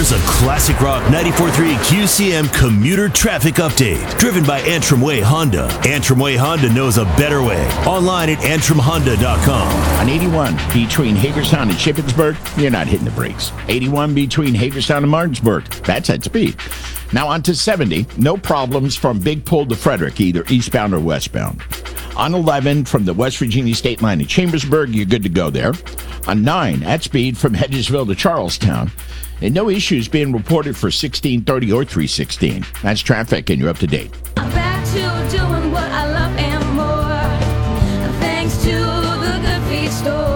Here's a classic rock 94.3 QCM commuter traffic update, driven by Antrim Way Honda. Antrim Way Honda knows a better way. Online at AntrimHonda.com. On 81 between Hagerstown and Shippensburg, you're not hitting the brakes. 81 between Hagerstown and Martinsburg, that's at speed. Now on to 70, no problems from Big Pull to Frederick, either eastbound or westbound. On 11 from the West Virginia state line to Chambersburg, you're good to go there. On 9 at speed from Hedgesville to Charlestown. And no issues being reported for 1630 or 316. That's traffic, and you're up to date. I'm back to doing what I love and more, thanks to the Good Feet store.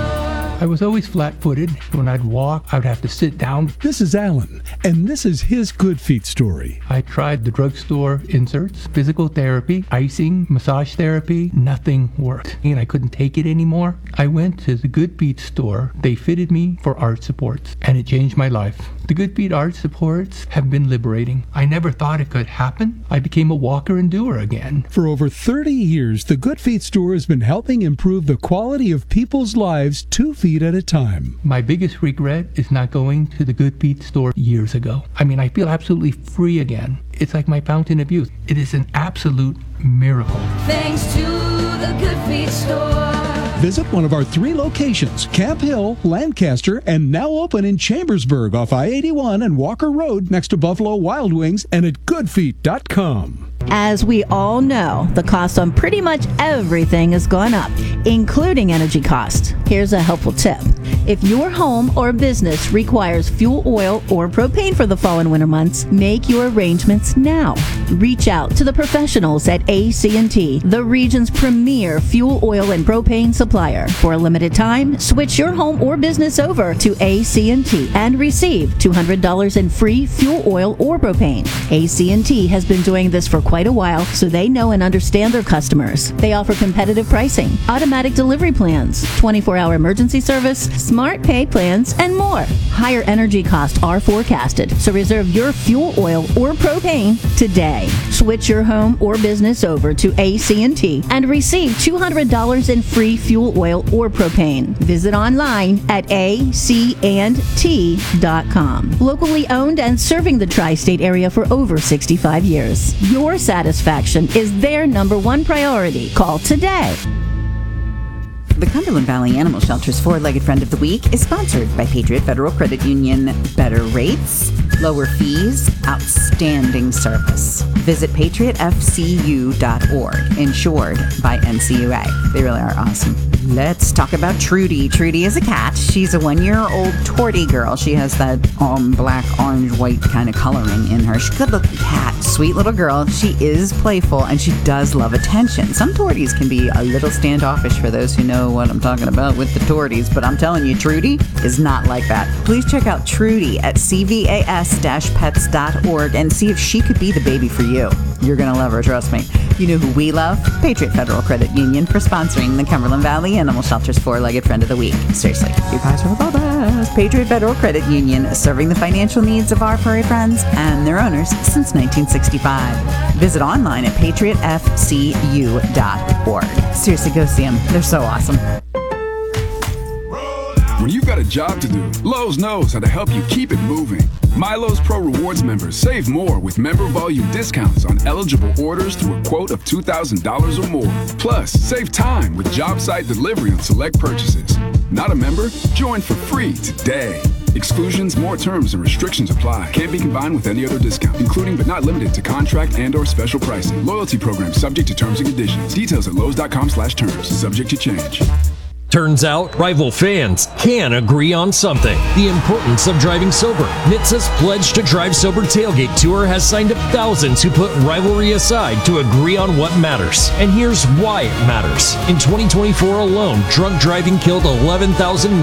I was always flat-footed. When I'd walk, I would have to sit down. This is Alan, and this is his Good Feet story. I tried the drugstore inserts, physical therapy, icing, massage therapy. Nothing worked, and I couldn't take it anymore. I went to the Good Feet store. They fitted me for arch supports, and it changed my life. The Good Feet arch supports have been liberating. I never thought it could happen. I became a walker and doer again. For over 30 years, the Good Feet store has been helping improve the quality of people's lives 2 feet at a time. My biggest regret is not going to the Good Feet store years ago. I feel absolutely free again. It's like my fountain of youth. It is an absolute miracle. Thanks to the Good Feet store. Visit one of our 3 locations, Camp Hill, Lancaster, and now open in Chambersburg off I-81 and Walker Road next to Buffalo Wild Wings, and at goodfeet.com. As we all know, the cost on pretty much everything has gone up, including energy costs. Here's a helpful tip. If your home or business requires fuel oil or propane for the fall and winter months, make your arrangements now. Reach out to the professionals at AC&T, the region's premier fuel oil and propane supplier. For a limited time, switch your home or business over to AC&T and receive $200 in free fuel oil or propane. AC&T has been doing this for quite a while, so they know and understand their customers. They offer competitive pricing, automatic delivery plans, 24-hour emergency service, smart pay plans, and more. Higher energy costs are forecasted, so reserve your fuel oil or propane today. Switch your home or business over to AC&T and receive $200 in free fuel oil or propane. Visit online at acandT.com. Locally owned and serving the tri-state area for over 65 years. Your satisfaction is their #1 priority. Call today. The Cumberland Valley Animal Shelter's Four-Legged Friend of the Week is sponsored by Patriot Federal Credit Union. Better rates, lower fees, outstanding service. Visit patriotfcu.org, insured by NCUA. They really are awesome. Let's talk about Trudy. Trudy is a cat. She's a 1-year-old tortie girl. She has that black, orange, white kind of coloring in her. She's a good-looking cat. Sweet little girl. She is playful, and she does love attention. Some torties can be a little standoffish, for those who know what I'm talking about with the torties, but I'm telling you, Trudy is not like that. Please check out Trudy at cvas-pets.org and see if she could be the baby for you. You're going to love her, trust me. You know who we love? Patriot Federal Credit Union for sponsoring the Cumberland Valley Animal Shelter's Four-Legged Friend of the Week. Seriously, you guys are the best. Patriot Federal Credit Union, serving the financial needs of our furry friends and their owners since 1965. Visit online at patriotfcu.org. Seriously, go see them. They're so awesome. When you've got a job to do, Lowe's knows how to help you keep it moving. My Lowe's Pro Rewards members save more with member volume discounts on eligible orders through a quote of $2,000 or more. Plus, save time with job site delivery on select purchases. Not a member? Join for free today. Exclusions, more terms, and restrictions apply. Can't be combined with any other discount, including but not limited to contract and/or special pricing. Loyalty program subject to terms and conditions. Details at lowes.com/terms. Subject to change. Turns out, rival fans can agree on something. The importance of driving sober. NHTSA's Pledge to Drive Sober Tailgate Tour has signed up thousands who put rivalry aside to agree on what matters. And here's why it matters. In 2024 alone, drunk driving killed 11,000